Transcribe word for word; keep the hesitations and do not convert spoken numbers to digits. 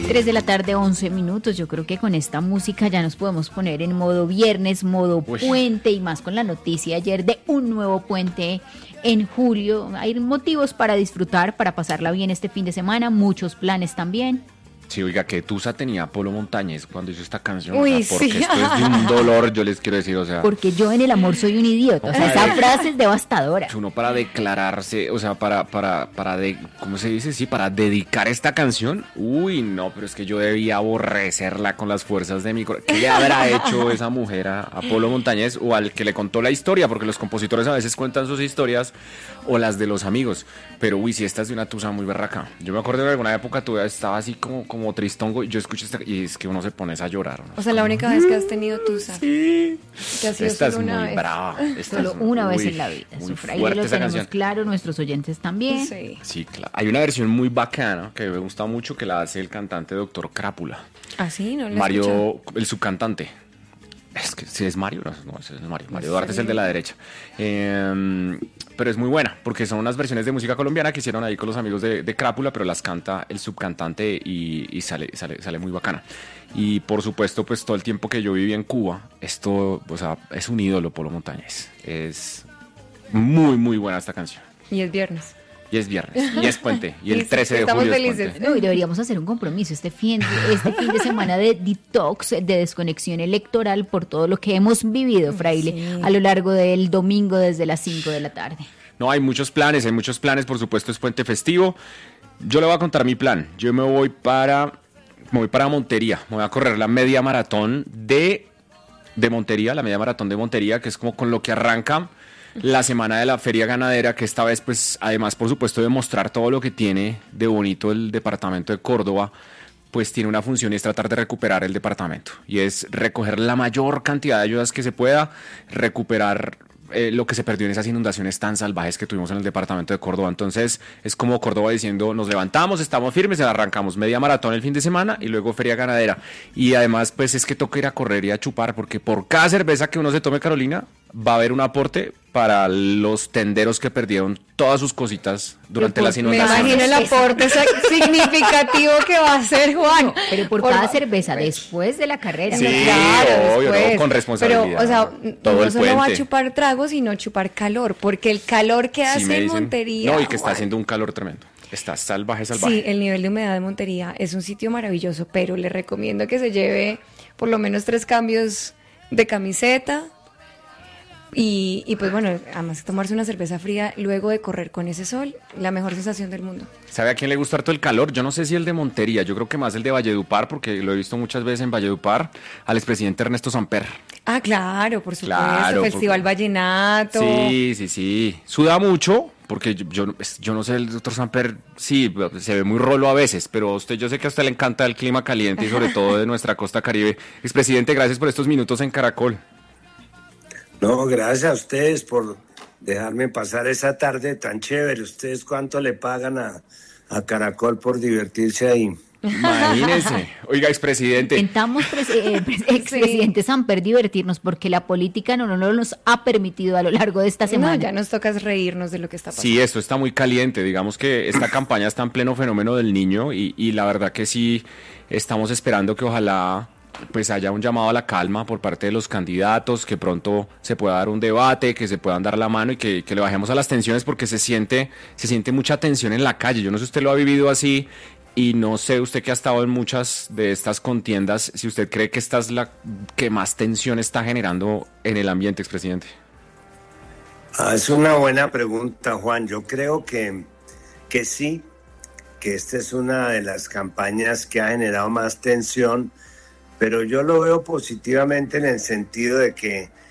tres de la tarde, once minutos. Yo creo que con esta música ya nos podemos poner en modo viernes, modo Uy. puente, y más con la noticia ayer de un nuevo puente en julio. Hay motivos para disfrutar, para pasarla bien este fin de semana, muchos planes también. Sí, oiga, que tusa tenía Polo Montañez cuando hizo esta canción. Uy, o sea, porque sí. esto es de un dolor, yo les quiero decir, o sea. Porque yo en el amor soy un idiota. O sea, esa frase es devastadora. Uno para declararse, o sea, para, para, para, de, ¿cómo se dice? Sí, para dedicar esta canción. Uy, no, pero es que yo debía aborrecerla con las fuerzas de mi corazón. ¿Qué le habrá hecho esa mujer a, a Polo Montañez o al que le contó la historia? Porque los compositores a veces cuentan sus historias o las de los amigos. Pero, uy, si esta es de una tusa muy berraca. Yo me acuerdo de alguna época todavía estaba así como, como como tristongo, y yo escuché esta y es que uno se pone a llorar, ¿no? O sea, la única vez que has tenido tusa. Sí. Que ha sido esta es solo una muy vez. brava. Esta Solo es, una uy, vez en la vida. Muy Sufra, y fuerte lo esa tenemos canción. claro, nuestros oyentes también. Sí. Sí, claro. Hay una versión muy bacana que me gusta mucho que la hace el cantante doctor Crápula. ¿Ah, sí? No la Mario, escucho. el subcantante. Es que si es Mario, no, no ese es Mario. Mario No Duarte es el de la derecha. Eh, pero es muy buena, porque son unas versiones de música colombiana que hicieron ahí con los amigos de, de Crápula, pero las canta el subcantante y, y sale, sale, sale muy bacana. Y por supuesto, pues todo el tiempo que yo viví en Cuba, esto, o sea, es un ídolo, Polo Montañez. Es muy, muy buena esta canción. Y es viernes. Y es viernes, y es puente, y el Listo, trece de estamos julio es felices. puente. No, y deberíamos hacer un compromiso este fin, este fin de semana de detox, de desconexión electoral por todo lo que hemos vivido, Fraile, Sí. a lo largo del domingo desde las cinco de la tarde. No, hay muchos planes, hay muchos planes, por supuesto es puente festivo. Yo le voy a contar mi plan. Yo me voy para, me voy para Montería, me voy a correr la media maratón de, de Montería, la media maratón de Montería, que es como con lo que arranca la semana de la feria ganadera, que esta vez, pues, además, por supuesto, de mostrar todo lo que tiene de bonito el departamento de Córdoba, pues tiene una función y es tratar de recuperar el departamento. Y es recoger la mayor cantidad de ayudas que se pueda, recuperar eh, lo que se perdió en esas inundaciones tan salvajes que tuvimos en el departamento de Córdoba. Entonces, es como Córdoba diciendo, nos levantamos, estamos firmes, arrancamos media maratón el fin de semana y luego feria ganadera. Y además, pues, es que toca ir a correr y a chupar, porque por cada cerveza que uno se tome, Carolina, va a haber un aporte para los tenderos que perdieron todas sus cositas durante las Me inundaciones. imagino el aporte significativo que va a hacer Juan. Pero por, Por cada fa- cerveza, después de la carrera. Sí, Claro, obvio, después. no, con responsabilidad. Pero, o sea, Todo no el solo va a puente. chupar tragos, sino chupar calor, porque el calor que Sí, hace me en dicen. Montería. No, y que está Juan. haciendo un calor tremendo. Está salvaje, salvaje. Sí, el nivel de humedad de Montería es un sitio maravilloso, pero le recomiendo que se lleve por lo menos tres cambios de camiseta. Y, y pues bueno, además tomarse una cerveza fría luego de correr con ese sol, la mejor sensación del mundo. ¿Sabe a quién le gusta harto el calor? Yo no sé si el de Montería, yo creo que más el de Valledupar, porque lo he visto muchas veces en Valledupar, al expresidente Ernesto Samper. Ah, claro, por supuesto, Claro, Festival porque- Vallenato. Sí, sí, sí. Suda mucho, porque yo, yo, yo no sé, el doctor Samper, sí, se ve muy rolo a veces, pero a usted, yo sé que a usted le encanta el clima caliente y sobre todo de nuestra costa caribe. Expresidente, gracias por estos minutos en Caracol. No, gracias a ustedes por dejarme pasar esa tarde tan chévere. ¿Ustedes cuánto le pagan a, a Caracol por divertirse ahí? Imagínese. Oiga, expresidente. Intentamos, pres- eh, pres- expresidente Samper, divertirnos porque la política no, no nos ha permitido a lo largo de esta semana. No, ya nos toca es reírnos de lo que está pasando. Sí, esto está muy caliente. Digamos que esta campaña está en pleno fenómeno del niño y, y la verdad que sí estamos esperando que ojalá pues haya un llamado a la calma por parte de los candidatos, que pronto se pueda dar un debate, que se puedan dar la mano y que, que le bajemos a las tensiones porque se siente, se siente mucha tensión en la calle. Yo no sé si usted lo ha vivido así y no sé usted que ha estado en muchas de estas contiendas, si usted cree que esta es la que más tensión está generando en el ambiente, expresidente. Ah, es una buena pregunta, Juan. Yo creo que, que sí, que esta es una de las campañas que ha generado más tensión, pero yo lo veo positivamente en el sentido de que